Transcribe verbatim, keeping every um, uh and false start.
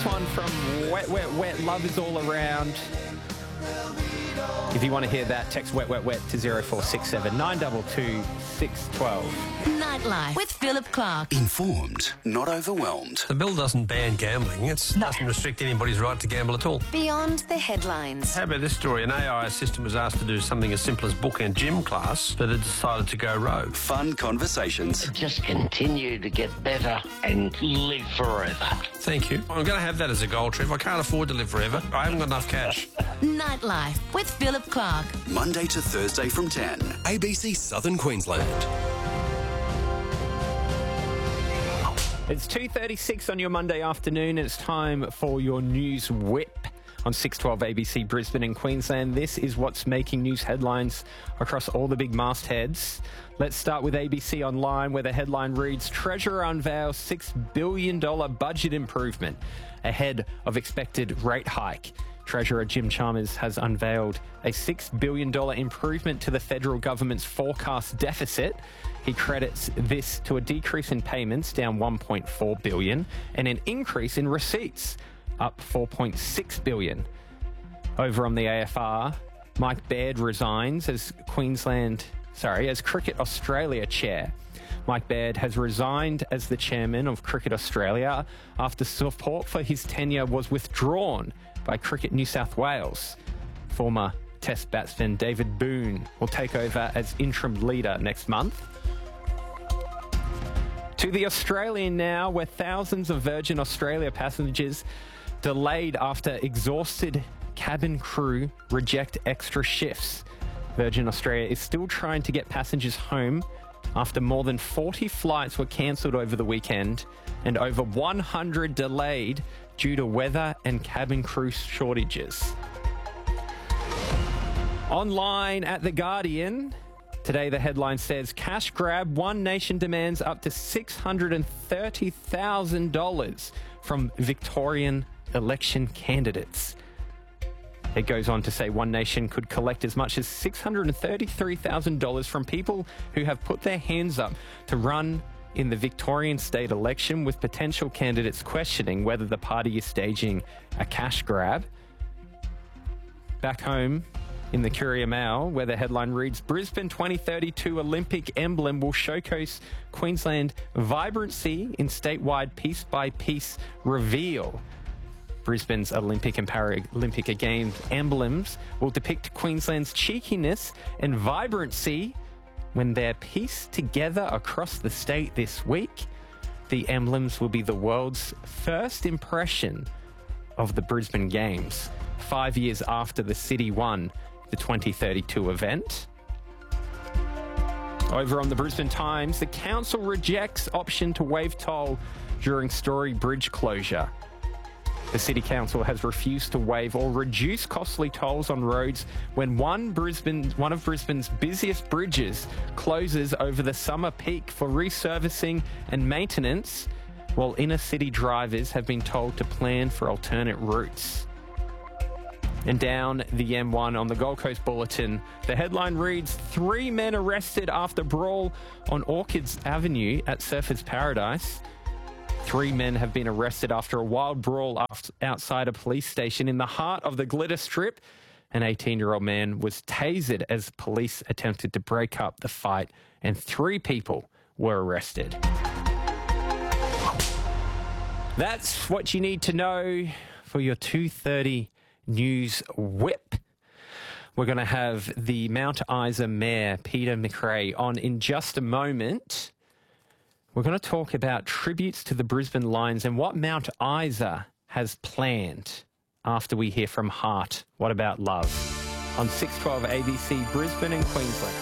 This one from Wet, Wet, Wet, Love Is All Around. If you want to hear that, text Wet, Wet, Wet to zero four six seven nine two two six one two. Nightlife with Philip Clark. Informed, not overwhelmed. The bill doesn't ban gambling. It No. doesn't restrict anybody's right to gamble at all. Beyond the headlines. How about this story? An A I assistant was asked to do something as simple as book and gym class, but it decided to go rogue. Fun conversations. Just continue to get better and live forever. Thank you. I'm going to have that as a goal, Trev. I can't afford to live forever. I haven't got enough cash. Nightlife with Philip Clark. Monday to Thursday from ten. A B C Southern Queensland. It's two thirty-six on your Monday afternoon. It's time for your News Whip on six twelve A B C Brisbane and Queensland. This is what's making news headlines across all the big mastheads. Let's start with A B C Online, where the headline reads, Treasurer unveils six billion dollars budget improvement ahead of expected rate hike. Treasurer Jim Chalmers has unveiled a six billion dollars improvement to the federal government's forecast deficit. He credits this to a decrease in payments, down one point four billion dollars, and an increase in receipts, up four point six billion dollars. Over on the A F R, Mike Baird resigns as Queensland, sorry, as Cricket Australia chair. Mike Baird has resigned as the chairman of Cricket Australia after support for his tenure was withdrawn by Cricket New South Wales. Former Test batsman David Boone will take over as interim leader next month. To the Australian now, where thousands of Virgin Australia passengers delayed after exhausted cabin crew reject extra shifts. Virgin Australia is still trying to get passengers home after more than forty flights were cancelled over the weekend and over one hundred delayed due to weather and cabin crew shortages. Online at The Guardian, today the headline says, cash grab, One Nation demands up to six hundred thirty thousand dollars from Victorian election candidates. It goes on to say One Nation could collect as much as six hundred thirty-three thousand dollars from people who have put their hands up to run in the Victorian state election, with potential candidates questioning whether the party is staging a cash grab. Back home in the Courier Mail, where the headline reads, Brisbane twenty thirty-two Olympic emblem will showcase Queensland vibrancy in statewide piece-by-piece reveal. Brisbane's Olympic and Paralympic Games emblems will depict Queensland's cheekiness and vibrancy when they're pieced together across the state this week. The emblems will be the world's first impression of the Brisbane Games, five years after the city won the twenty thirty-two event. Over on the Brisbane Times, the council rejects option to waive toll during Story Bridge closure. The City Council has refused to waive or reduce costly tolls on roads when one Brisbane, one of Brisbane's busiest bridges closes over the summer peak for resurfacing and maintenance, while inner city drivers have been told to plan for alternate routes. And down the M one on the Gold Coast Bulletin, the headline reads, Three men arrested after brawl on Orchids Avenue at Surfers Paradise. Three men have been arrested after a wild brawl outside a police station in the heart of the Glitter Strip. An eighteen-year-old man was tasered as police attempted to break up the fight, and three people were arrested. That's what you need to know for your two thirty News Whip. We're going to have the Mount Isa Mayor, Peter McRae, on in just a moment. We're going to talk about tributes to the Brisbane Lions and what Mount Isa has planned after we hear from Heart. What about love? On six twelve A B C Brisbane and Queensland.